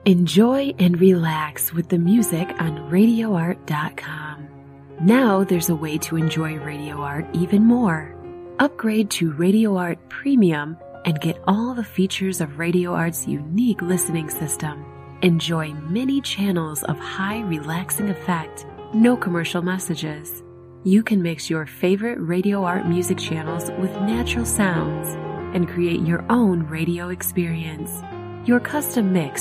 Enjoy and relax with the music on RadioArt.com. Now there's a way to enjoy Radio Art even more. Upgrade to Radio Art Premium and get all the features of Radio Art's unique listening system. Enjoy many channels of high relaxing effect, no commercial messages. You can mix your favorite Radio Art music channels with natural sounds and create your own radio experience. Your custom mix